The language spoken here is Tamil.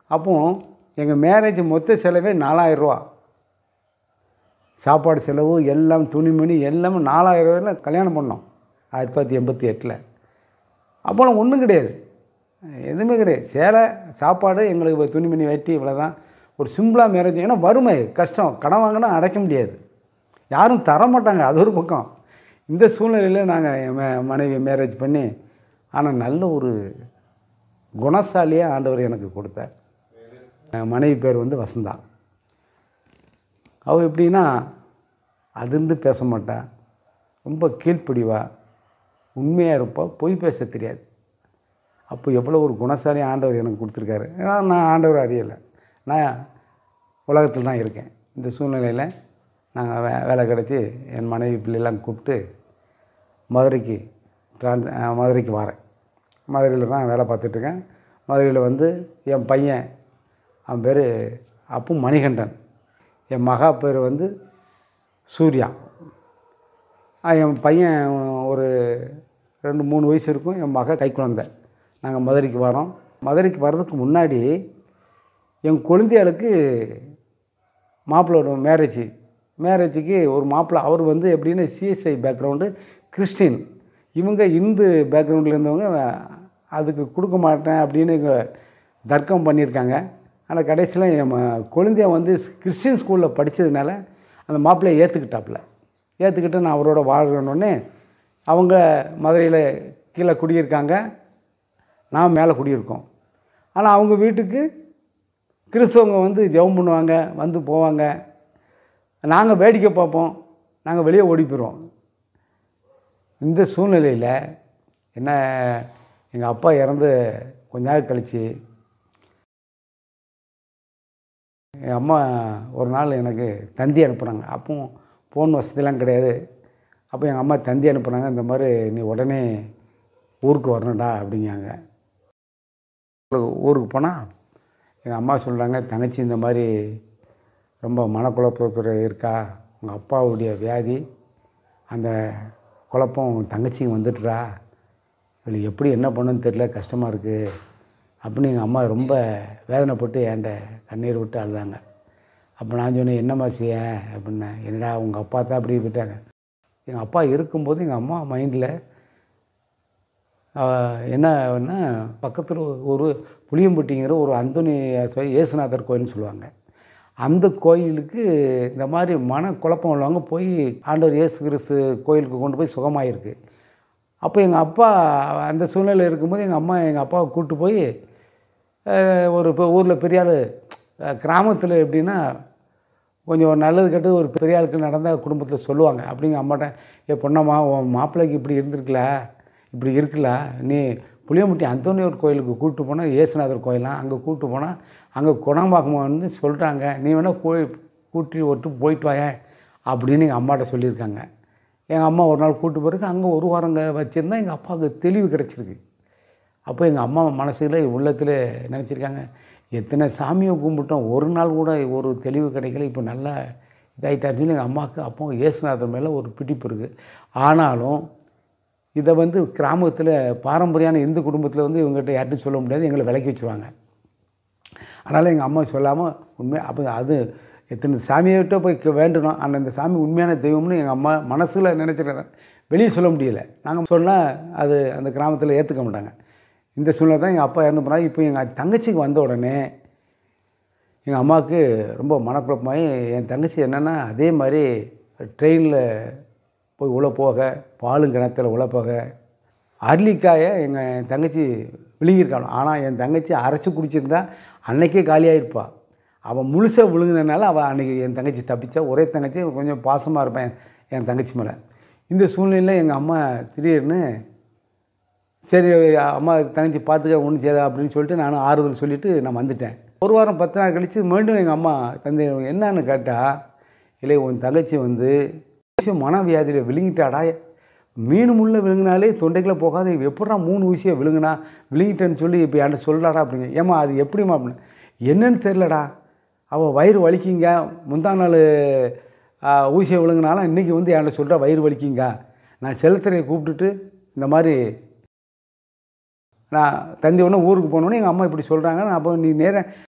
அப்போ எங்கள் மேரேஜ் மொத்த செலவே 4000 ரூபா. சாப்பாடு செலவு எல்லாம் துணிமணி எல்லாமே 4000 ரூபாயில் கல்யாணம் பண்ணோம் 1988. அப்போலாம் ஒன்றும் கிடையாது, எதுவுமே கிடையாது. சேலை சாப்பாடு எங்களுக்கு துணிமணி வெட்டி இவ்வளோ தான். ஒரு சிம்பிளாக மேரேஜ். ஏன்னா வறுமை கஷ்டம், கடன் வாங்கினா அடைக்க முடியாது, யாரும் தரமாட்டாங்க, அது ஒரு பக்கம். இந்த சூழ்நிலையில் நாங்கள் என் மனைவி மேரேஜ் பண்ணி, ஆனால் நல்ல ஒரு குணசாலியாக ஆண்டவர் எனக்கு கொடுத்தார். மனைவி பேர் வந்து வசந்தா. அவள் எப்படின்னா அதிர்ந்து பேச மாட்டா, ரொம்ப கீழ்ப்படிவா, உண்மையாக இருப்பாள், பொய் பேச தெரியாது. அப்போ எவ்வளோ ஒரு குணசாலி ஆண்டவர் எனக்கு கொடுத்துருக்காரு. நான் ஆண்டவர் அறியலை, நான் உலகத்தில் தான் இருக்கேன். இந்த சூழ்நிலையில் நாங்கள் வேலை கிடச்சி என் மனைவி பிள்ளைலாம் கூப்பிட்டு மதுரைக்கு வரேன். மதுரையில் தான் வேலை பார்த்துட்ருக்கேன். மதுரையில் வந்து என் பையன், அவன் பேர் அப்பு மணிகண்டன், என் மகா பேர் வந்து சூர்யா. என் பையன் ஒரு 2-3 வயசு இருக்கும், என் மக கை குழந்தை. நாங்கள் மதுரைக்கு வரோம். மதுரைக்கு வர்றதுக்கு முன்னாடி என் குழந்தைகளுக்கு மாப்பிள்ளோட மேரேஜுக்கு ஒரு மாப்பிள்ளை. அவர் வந்து எப்படின்னா சிஎஸ்ஐ பேக்ரவுண்டு, கிறிஸ்டின். இவங்க இந்து பேக்ரவுண்டில் இருந்தவங்க அதுக்கு கொடுக்க மாட்டேன் அப்படின்னு தர்க்கம் பண்ணியிருக்காங்க. ஆனால் கடைசியில் என் குழந்தைய வந்து கிறிஸ்டின் ஸ்கூலில் படித்ததுனால அந்த மாப்பிள்ளையை ஏற்றுக்கிட்டு நான் அவரோட வாழ்கிறோன்னே அவங்க மதுரையில் கீழே குடியிருக்காங்க, நான் மேலே குடியிருக்கோம். ஆனால் அவங்க வீட்டுக்கு கிறிஸ்தவங்க வந்து ஜெபம் பண்ணுவாங்க, வந்து போவாங்க. நாங்கள் வேடிக்கை பார்ப்போம், நாங்கள் வெளியே ஓடி போயிடுவோம். இந்த சூழ்நிலையில் என்ன, எங்கள் அப்பா இறந்து கொஞ்ச நாள் கழித்து எங்கள் அம்மா ஒரு நாள் எனக்கு தந்தி அனுப்புகிறாங்க. அப்போது ஃபோன் வசதிலாம் கிடையாது. அப்போ எங்கள் அம்மா தந்தி அனுப்புகிறாங்க, இந்த மாதிரி நீ உடனே ஊருக்கு வரணும்டா அப்படிங்காங்க. ஊருக்கு போனால் எங்கள் அம்மா சொல்கிறாங்க, தங்கச்சி இந்த மாதிரி ரொம்ப மனக்குழப்பத்தில் இருக்கா, உங்கள் அப்பாவுடைய வியாதி, அந்த குழப்பம் தங்கச்சிங்க வந்துட்டுறா, இவளை எப்படி என்ன பண்ணுன்னு தெரியல, கஷ்டமாக இருக்குது அப்படின்னு எங்கள் அம்மா ரொம்ப வேதனைப்பட்டு என்கிட்ட கண்ணீர் விட்டு அழுதாங்க. அப்போ நான் சொன்னேன், என்னம்மா செய்ய அப்படின்னேன். என்னடா உங்கள் அப்பா தான் அப்படி விட்டாங்க. எங்கள் அப்பா இருக்கும்போது எங்கள் அம்மா மைண்டில் என்னன்னா, பக்கத்தில் ஒரு புளியம்பட்டிங்கிற ஒரு அந்தோனி இயேசுநாதர் கோயில்னு சொல்லுவாங்க. அந்த கோயிலுக்கு இந்த மாதிரி மனக்குழப்பம் உள்ளவங்க போய் ஆண்டவர் இயேசு கிறிஸ்து கோயிலுக்கு கொண்டு போய் சுகமாயிருக்கு. அப்போ எங்கள் அப்பா அந்த சூழ்நிலை இருக்கும்போது எங்கள் அப்பாவை கூப்பிட்டு போய் ஒரு ஊரில் பெரிய ஆள், கிராமத்தில் எப்படின்னா கொஞ்சம் ஒரு நல்லது கெட்டது ஒரு பெரிய ஆளுக்கு நடந்தால் குடும்பத்தில் சொல்லுவாங்க. அப்படிங்க அம்மாட்ட, பொண்ணம்மா உன் மாப்பிள்ளைக்கு இப்படி இருக்குல்ல, நீ புளியம்பட்டி அந்தோனியார் கோயிலுக்கு கூப்பிட்டு போனால், இயேசுநாதர் கோயிலாம் அங்கே கூப்பிட்டு போனால் அங்கே குணமாகுமான்னு சொல்கிறாங்க, நீ வேணால் கூட்டி போயிட்டு வாயேன் அப்படின்னு எங்கள் அம்மாட்ட சொல்லியிருக்காங்க. எங்கள் அம்மா ஒரு நாள் கூப்பிட்டு போகிறதுக்கு அங்கே ஒரு வாரங்க வச்சுருந்தா எங்கள் அப்பாவுக்கு தெளிவு கிடச்சிருக்கு. அப்போ எங்கள் அம்மா மனசில் உள்ளத்தில் நினச்சிருக்காங்க, எத்தனை சாமியை கும்பிட்டோம், ஒரு நாள் கூட ஒரு தெளிவு கிடைக்கல, இப்போ நல்லா இதாகிட்டாருன்னு எங்கள் அம்மாவுக்கு அப்போ இயேசுநாதர் மேலே ஒரு பிடிப்பு இருக்குது. ஆனாலும் இதை வந்து கிராமத்தில் பாரம்பரியான இந்து குடும்பத்தில் வந்து இவங்ககிட்ட யார்ட்டும் சொல்ல முடியாது, எங்களை விலக்கி வச்சுருவாங்க. அதனால் எங்கள் அம்மா சொல்லாமல் உண்மையாக அப்போ அது எத்தனை சாமியிட்ட போய் வேண்டணும், ஆனால் அந்த சாமி உண்மையான தெய்வம்னு எங்கள் அம்மா மனசில் நினச்சிருக்கேன், வெளியே சொல்ல முடியலை. நாங்கள் சொன்னால் அது அந்த கிராமத்தில் ஏற்றுக்க மாட்டாங்க. இந்த சூழ்நிலை தான் எங்கள் அப்பா இறந்து போனாங்க. இப்போ எங்கள் தங்கச்சிக்கு வந்த உடனே எங்கள் அம்மாவுக்கு ரொம்ப மனக்குழப்பமாகி, என் தங்கச்சி என்னென்னா அதே மாதிரி ட்ரெயினில் போய் உழப்போக, பாலும் கிணத்துல உழப்போக, அரளிக்காயை எங்கள் தங்கச்சி விழுங்கியிருக்காள். ஆனால் என் தங்கச்சி அரைச்சி குடிச்சிருந்தா அன்றைக்கே காலியாகிருப்பா. அவள் முழுசாக விழுங்கினதுனால அவள் அன்றைக்கி என் தங்கச்சி தப்பிச்சா. ஒரே தங்கச்சி, கொஞ்சம் பாசமாக இருப்பேன் என் தங்கச்சி மேலே. இந்த சூழ்நிலையில் எங்கள் அம்மா திடீர்னு சரி அம்மா தங்கச்சி பார்த்துக்க ஒன்றும் செய்யா அப்படின்னு சொல்லிட்டு நான் ஆறுதல் சொல்லிவிட்டு நான் வந்துட்டேன். ஒரு வாரம் 10 நாள் கழித்து மீண்டும் எங்கள் அம்மா தந்தை என்னன்னு கேட்டால், இல்லை உன் தங்கச்சி வந்து மனவியாதியில் விழுங்கிட்டாடா, மீன் முள்ள விழுங்கினாலே தொண்டைக்குள்ளே போகாது, எப்படா 3 ஊசியை விழுங்கிட்டேன்னு சொல்லி இப்போ என்கிட்ட சொல்கிறாடா அப்படிங்க. ஏம்மா அது எப்படிம்மா அப்படின்னு, என்னன்னு தெரிலடா, அவள் வயிறு வலிக்குங்க, முந்தா நாள் ஊசியை விழுங்கினாலும் இன்றைக்கி வந்து என்கிட்ட சொல்கிறா வயிறு வலிக்குங்க. நான் செலுத்துறையை கூப்பிட்டுட்டு இந்த மாதிரி நான் தந்தி ஒன்று ஊருக்கு போனோன்னே எங்கள் அம்மா இப்படி சொல்கிறாங்க. அப்போ நீ நேராக